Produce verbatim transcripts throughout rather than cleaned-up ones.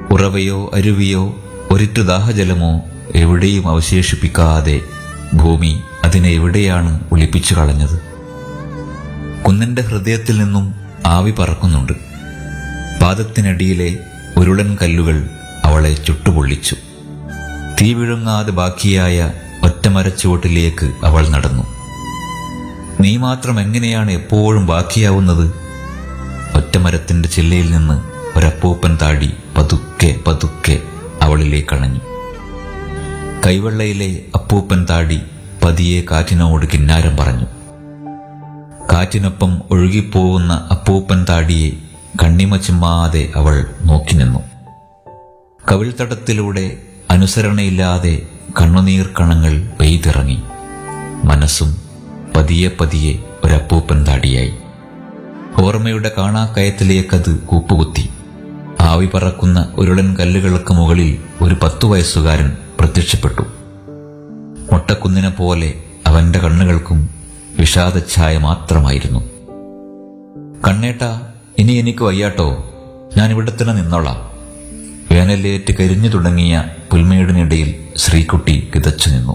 ഉറവയോ അരുവിയോ ഒരിറ്റു ദാഹജലമോ എവിടെയും അവശേഷിപ്പിക്കാതെ ഭൂമി അതിനെ എവിടെയാണ് ഒളിപ്പിച്ചു കളഞ്ഞത്? കുന്നിന്റെ ഹൃദയത്തിൽ നിന്നും ആവി പറക്കുന്നുണ്ട്. പാദത്തിനടിയിലെ ഉരുളൻ കല്ലുകൾ അവളെ ചുട്ടുപൊള്ളിച്ചു. തീ വിഴുങ്ങാതെ ബാക്കിയായ ഒറ്റമരച്ചുവട്ടിലേക്ക് അവൾ നടന്നു. നീ മാത്രം എങ്ങനെയാണ് എപ്പോഴും ബാക്കിയാവുന്നത്? ഒറ്റമരത്തിന്റെ ചില്ലയിൽ നിന്ന് ഒരപ്പൂപ്പൻ താടി പതുക്കെ പതുക്കെ അവളിലേക്കണഞ്ഞു. കൈവെള്ളയിലെ അപ്പൂപ്പൻ താടി പതിയെ കാറ്റിനോട് കിന്നാരം പറഞ്ഞു. കാറ്റിനൊപ്പം ഒഴുകിപ്പോവുന്ന അപ്പൂപ്പൻ താടിയെ കണ്ണിമ ചിമ്മാതെ അവൾ നോക്കി നിന്നു. കവിൾത്തടത്തിലൂടെ അനുസരണയില്ലാതെ കണ്ണുനീർ കണങ്ങൾ പെയ്തിറങ്ങി. മനസ്സും പതിയെ പതിയെ ഒരപ്പൂപ്പൻ താടിയായി. ഓർമ്മയുടെ കാണാക്കയത്തിലേക്കത് കൂപ്പുകുത്തി. ആവി പറക്കുന്ന ഉരുളൻ കല്ലുകൾക്ക് മുകളിൽ ഒരു പത്തു വയസ്സുകാരൻ പ്രത്യക്ഷപ്പെട്ടു. മൊട്ടക്കുന്നിനെ പോലെ അവന്റെ കണ്ണുകൾക്കും വിഷാദച്ഛായ മാത്രമായിരുന്നു. കണ്ണേട്ടാ, ഇനി എനിക്ക് വയ്യാട്ടോ, ഞാനിവിടെ തന്നെ നിന്നോളാം. വേനലേറ്റ് കരിഞ്ഞു തുടങ്ങിയ പുൽമേടിനിടയിൽ ശ്രീകുട്ടി കിതച്ചു നിന്നു.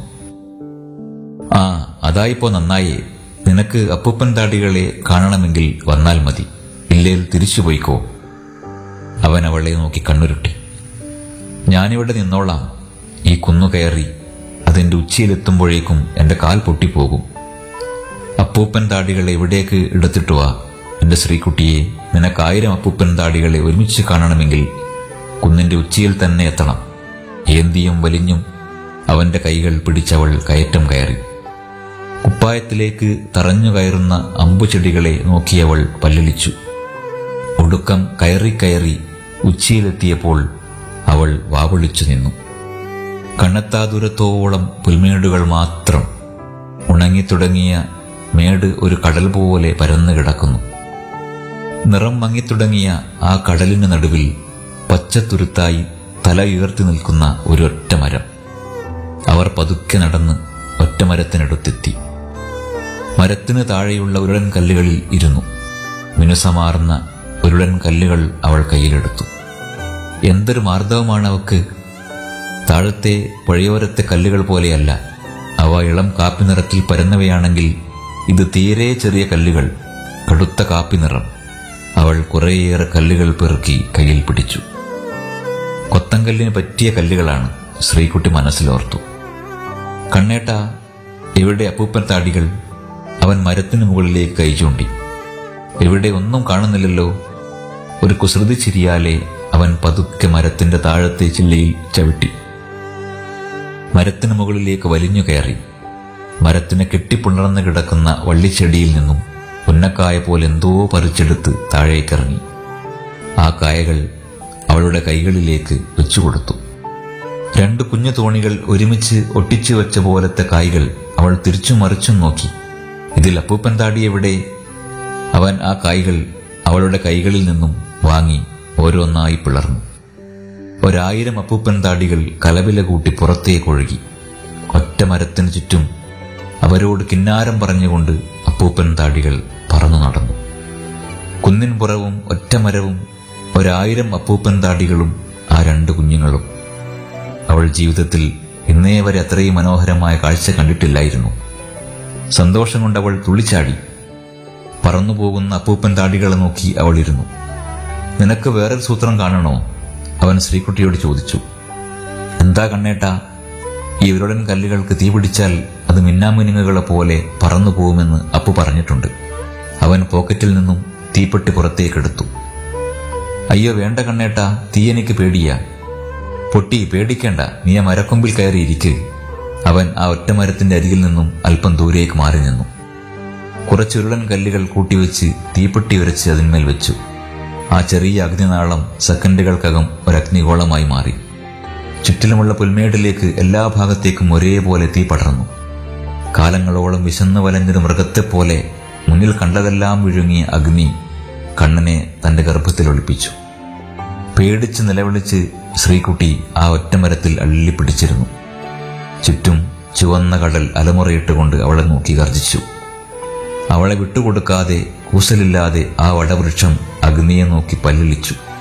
ആ, അതായിപ്പോ നന്നായേ. നിനക്ക് അപ്പൂപ്പൻ താടികളെ കാണണമെങ്കിൽ വന്നാൽ മതി, ഇല്ലേൽ തിരിച്ചുപോയിക്കോ. അവൻ അവളെ നോക്കി കണ്ണുരുട്ടി. ഞാനിവിടെ നിന്നോളാം. ഈ കുന്നു കയറി അതിന്റെ ഉച്ചിയിലെത്തുമ്പോഴേക്കും എന്റെ കാൽ പൊട്ടിപ്പോകും. അപ്പൂപ്പൻ താടികളെ എവിടേക്ക് എടുത്തിട്ടു വാ എന്റെ ശ്രീകുട്ടിയെ. നിനക്കായിരം അപ്പൂപ്പൻ താടികളെ ഒരുമിച്ച് കാണണമെങ്കിൽ കുന്നിന്റെ ഉച്ചിയിൽ തന്നെ എത്തണം. ഏന്തിയും വലിഞ്ഞും അവന്റെ കൈകൾ പിടിച്ചവൾ കയറ്റം കയറി. കുപ്പായത്തിലേക്ക് തറഞ്ഞു കയറുന്ന അമ്പുചെടികളെ നോക്കിയവൾ പല്ലിളിച്ചു. ഒടുക്കം കയറി കയറി ഉച്ചിയിലെത്തിയപ്പോൾ അവൾ വാവിളിച്ചു നിന്നു. കണ്ണെത്താ ദൂരത്തോളം പുൽമേടുകൾ മാത്രം. ഉണങ്ങിത്തുടങ്ങിയ മേട് ഒരു കടൽ പോലെ പരന്നു കിടക്കുന്നു. നിറം മങ്ങിത്തുടങ്ങിയ ആ കടലിന് നടുവിൽ പച്ചത്തുരുത്തായി തല ഉയർത്തി നിൽക്കുന്ന ഒരൊറ്റ മരം. അവർ പതുക്കെ നടന്ന് ഒറ്റമരത്തിനടുത്തെത്തി. മരത്തിന് താഴെയുള്ള ഉരുളൻ കല്ലുകളിൽ ഇരുന്നു. മിനുസമാർന്ന ഉരുളൻ കല്ലുകൾ അവൾ കയ്യിലെടുത്തു. എന്തൊരു മാർദ്ദവമാണ് അവക്ക്! താഴത്തെ പുഴയോരത്തെ കല്ലുകൾ പോലെയല്ല അവ. ഇളം കാപ്പി നിറത്തിൽ പരന്നവയാണെങ്കിൽ ഇത് തീരെ ചെറിയ കല്ലുകൾ, കടുത്ത കാപ്പി നിറം. അവൾ കുറേയേറെ കല്ലുകൾ പെറുക്കി കയ്യിൽ പിടിച്ചു. കൊത്തങ്കല്ലിന് പറ്റിയ കല്ലുകളാണ്, ശ്രീകുട്ടി മനസ്സിലോർത്തു. കണ്ണേട്ടാ, എവിടെ അപ്പൂപ്പൻ താടികൾ? അവൻ മരത്തിനു മുകളിലേക്ക് കൈ ചൂണ്ടി. എവിടെ? ഒന്നും കാണുന്നില്ലല്ലോ. ഒരു കുസൃതി ചിരിയാലെ അവൻ പതുക്കെ മരത്തിന്റെ താഴത്തെ ചില്ലയിൽ ചവിട്ടി. മരത്തിനു മുകളിലേക്ക് വലിഞ്ഞു കയറി. മരത്തിന് കെട്ടിപ്പുണർന്നു കിടക്കുന്ന വള്ളിച്ചെടിയിൽ നിന്നും പുന്നക്കായ പോലെ എന്തോ പറിച്ചെടുത്ത് താഴേക്കിറങ്ങി. ആ കായകൾ അവളുടെ കൈകളിലേക്ക് വെച്ചുകൊടുത്തു. രണ്ടു കുഞ്ഞു തോണികൾ ഒരുമിച്ച് ഒട്ടിച്ചു വെച്ച പോലത്തെ കായ്കൾ അവൾ തിരിച്ചും മറിച്ചും നോക്കി. ഇതിൽ അപ്പൂപ്പൻ താടി എവിടെ? അവൻ ആ കായ്കൾ അവളുടെ കൈകളിൽ നിന്നും വാങ്ങി ഓരോന്നായി പിളർന്നു. ഒരായിരം അപ്പൂപ്പൻ താടികൾ കലവില കൂട്ടി പുറത്തേക്കൊഴുകി. ഒറ്റ മരത്തിനു ചുറ്റും അവരോട് കിന്നാരം പറഞ്ഞുകൊണ്ട് അപ്പൂപ്പൻ താടികൾ പറന്നു നടന്നു. കുന്നിൻ പുറവും ഒറ്റമരവും ഒരായിരം അപ്പൂപ്പൻ താടികളും ആ രണ്ട് കുഞ്ഞുങ്ങളും. അവൾ ജീവിതത്തിൽ ഇന്നേ വരെ അത്രയും മനോഹരമായ കാഴ്ച കണ്ടിട്ടില്ലായിരുന്നു. സന്തോഷം കൊണ്ട് അവൾ തുള്ളിച്ചാടി. പറന്നുപോകുന്ന അപ്പൂപ്പൻ താടികളെ നോക്കി അവൾ ഇരുന്നു. നിനക്ക് വേറൊരു സൂത്രം കാണണോ? അവൻ ശ്രീകുട്ടിയോട് ചോദിച്ചു. എന്താ കണ്ണേട്ടാ? ഈ ഉരുളൻ കല്ലുകൾക്ക് തീ പിടിച്ചാൽ അത് മിന്നാമിനുങ്ങുകളെ പോലെ പറന്നു പോകുമെന്ന് അപ്പു പറഞ്ഞിട്ടുണ്ട്. അവൻ പോക്കറ്റിൽ നിന്നും തീപ്പെട്ടി പുറത്തേക്കെടുത്തു. അയ്യോ വേണ്ട കണ്ണേട്ടാ, തീ എനിക്ക് പേടിയാ. പൊട്ടി, പേടിക്കേണ്ട, നീ ആ മരക്കൊമ്പിൽ കയറിയിരിക്ക്. അവൻ ആ ഒറ്റമരത്തിന്റെ അരികിൽ നിന്നും അല്പം ദൂരേക്ക് മാറി നിന്നു. കുറച്ച് ഉരുളൻ കല്ലുകൾ കൂട്ടിവെച്ച് തീപ്പെട്ടി ഉരച്ച് അതിന്മേൽ വെച്ചു. ആ ചെറിയ അഗ്നിനാളം സെക്കൻഡുകൾക്കകം ഒരഗ്നിഗോളമായി മാറി. ചുറ്റിലുമുള്ള പുൽമേടിലേക്ക് എല്ലാ ഭാഗത്തേക്കും ഒരേപോലെ തീ പടർന്നു. കാലങ്ങളോളം വിശന്നു വലഞ്ഞൊരു മൃഗത്തെപ്പോലെ മുന്നിൽ കണ്ടതെല്ലാം വിഴുങ്ങിയ അഗ്നി കണ്ണനെ തന്റെ ഗർഭത്തിൽ ഒളിപ്പിച്ചു. പേടിച്ച് നിലവിളിച്ച് ശ്രീകുട്ടി ആ ഒറ്റമരത്തിൽ അള്ളിപ്പിടിച്ചിരുന്നു. ചുറ്റും ചുവന്ന കടൽ അലമുറയിട്ടുകൊണ്ട് അവളെ നോക്കി ഗർജിച്ചു. അവളെ വിട്ടുകൊടുക്കാതെ കൂസലില്ലാതെ ആ വടവൃക്ഷം അഗ്നിയെ നോക്കി പല്ലിളിച്ചു.